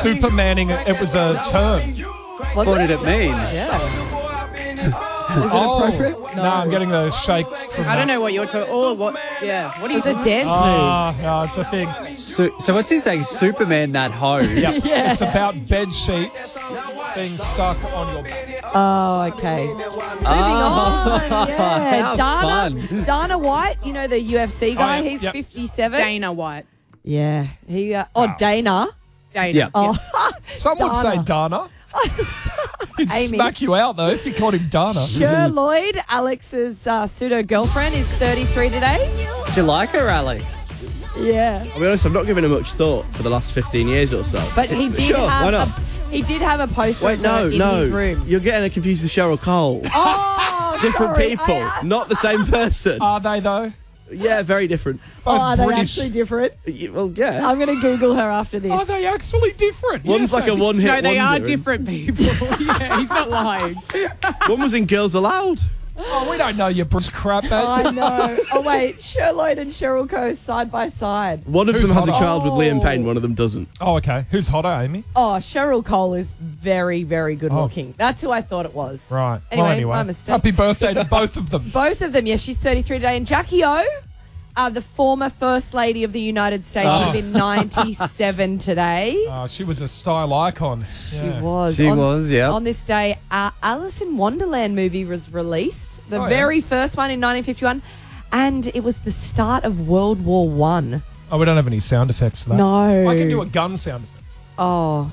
Supermaning, it was a term. What did it mean? Yeah. appropriate? No, I'm getting the shake from I don't know what you're talking. Oh, what? Yeah. What are you It's a talking? dance move. No, it's a thing. So what's he saying? Superman that hoe. Yep. Yeah. It's about bed sheets being stuck on your back. Oh, okay. Moving on. Yeah. How fun. Dana White, you know the UFC guy, yeah, he's yep. 57. Dana White. Yeah. He Dana. Dana. Yeah. Oh, Some would say Dana. He'd Amy. smack you out, though, if you called him Dana. Cher Lloyd, Alex's pseudo-girlfriend, is 33 today. Do you like her, Ali? Yeah. I'll be honest, I've not given her much thought for the last 15 years or so. But he did Sure, why not? have a poster Wait, of her in his room. You're getting her confused with Cheryl Cole. Oh, Different sorry, people, not the same person. Are they, though? Yeah, very different. Oh, are they British. actually different? Well, yeah. I'm going to Google her after this. Are they actually different? One's like a one-hit No, they are wonder, and different people. Yeah, he's not lying. One was in Girls Aloud. Oh, we don't know your British crap, mate. I know. Oh, wait. Cher Lloyd and Cheryl Coe side by side. One of Who's them has a hotter? child with Liam Payne, one of them doesn't. Oh, okay. Who's hotter, Amy? Oh, Cheryl Cole is very, very good looking. That's who I thought it was. Right. Anyway, well, my mistake. Happy birthday to both of them. Both of them, yes. She's 33 today. And Jackie O, the former First Lady of the United States, Oh. has been 97 today. She was a style icon. She was. She was, yeah. On this day, Alice in Wonderland movie was released. The Oh, yeah. very first one in 1951. And it was the start of World War One. Oh, we don't have any sound effects for that. No. I can do a gun sound effect. Oh.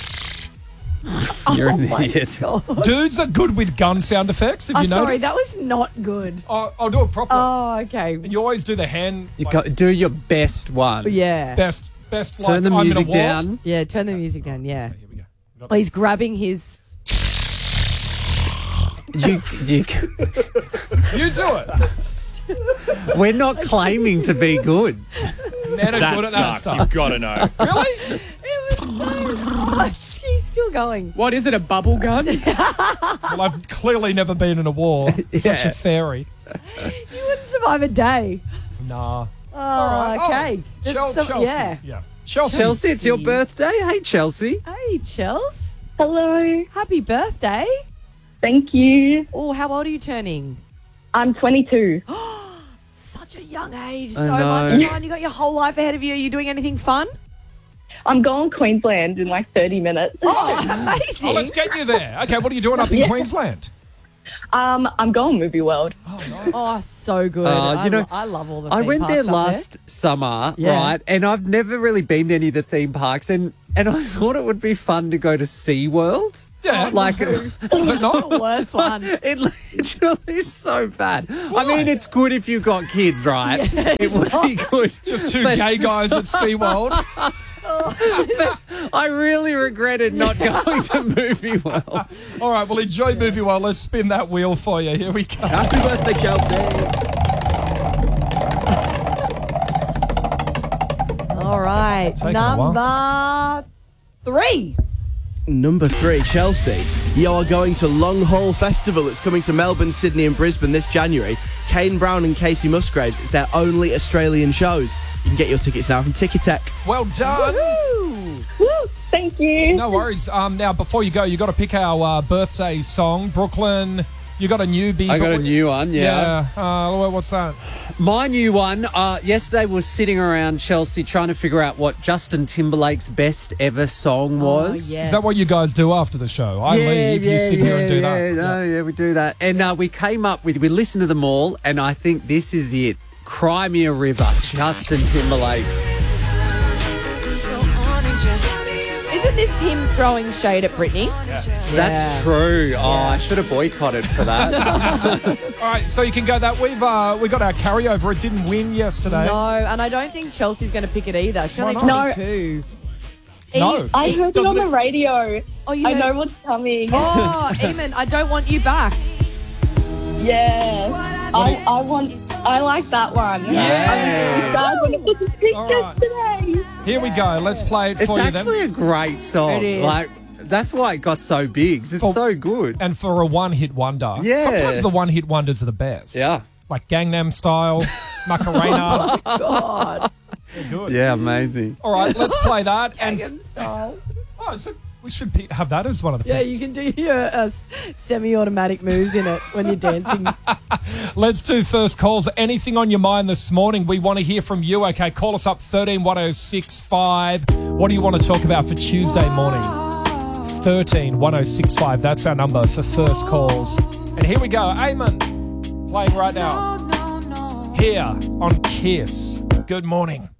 You're an my idiot. God. Dudes are good with gun sound effects, if you know. Sorry, that was not good. I'll do it properly. Oh, okay. And you always do the hand. You like, got, do your best one. Yeah. best like Turn the I'm in a music war. down. Yeah, turn the music down, yeah. Here we go. Oh, he's grabbing his... You, You do it. we're not claiming to be good. Men are good at that stuff. You've got to know. Really? He's still going. What is it? A bubble gun? Well, I've clearly never been in a war. Such Yeah. a fairy. You wouldn't survive a day. Nah. Oh, okay. There's Chelsea. Yeah. Chelsea, it's your birthday. Hey, Chelsea. Hey, Chels. Hello. Happy birthday. Thank you. Oh, how old are you turning? I'm 22. Such a young age. I So know. much fun. You got your whole life ahead of you. Are you doing anything fun? I'm going to Queensland in like 30 minutes. Oh, amazing. Oh, let's get you there. Okay, what are you doing up in Queensland? I'm going Movie World. Oh, nice. Oh, so good. You know, I love all the I theme went there parks up last summer, Yeah. right? And I've never really been to any of the theme parks, and I thought it would be fun to go to SeaWorld. Yeah. Like, Was it not? The worst one. it literally is so bad. I mean, it's good if you've got kids, right? It would be good. Just two But- gay guys at SeaWorld. I really regretted not going to Movie World. All right, well, enjoy Movie World. Let's spin that wheel for you. Here we go. Happy birthday, Chelsea. All right. Taking a Number 3. Number 3, Chelsea. You are going to Long Haul Festival. It's coming to Melbourne, Sydney and Brisbane this January. Kane Brown and Casey Musgraves. It's their only Australian shows. You can get your tickets now from Ticketek. Well done. Woo, thank you. No worries. Now, before you go, you got to pick our birthday song. Brooklyn, you got a newbie. I got a new one, yeah. What's that? My new one, yesterday was sitting around Chelsea trying to figure out what Justin Timberlake's best ever song was. yes. Is that what you guys do after the show? I leave, you sit here and do that. Yeah, we do that. And we came up with, we listened to them all, and I think this is it. Cry Me a River, Justin Timberlake. Isn't this him throwing shade at Britney? That's true. Oh, I should have boycotted for that. All right, so you can go that. We got our carryover. It didn't win yesterday. No, and I don't think Chelsea's going to pick it either. She's only Why not? 22. No. I heard it on Doesn't the radio. Oh, you I heard- know what's coming. Oh, Eamon, I don't want you back. Yeah. I like that one. Yeah. I'm going to put the pictures All right. today. Here we go. Let's play it It's for you actually then. a great song. It is. Like, that's why it got so big. It's Oh. so good. And for a one-hit wonder. Yeah. Sometimes the one-hit wonders are the best. Yeah. Like Gangnam Style, Macarena. God. They're good. Yeah, amazing. All right, let's play that. And Gangnam Style. Oh, so we should have that as one of the Yeah, picks. you can do your semi-automatic moves in it when you're dancing. Let's do first calls. Anything on your mind this morning? We want to hear from you. Okay, call us up 131065. What do you want to talk about for Tuesday morning? 131065. That's our number for first calls. And here we go. Eamon playing right now. Here on Kiss. Good morning.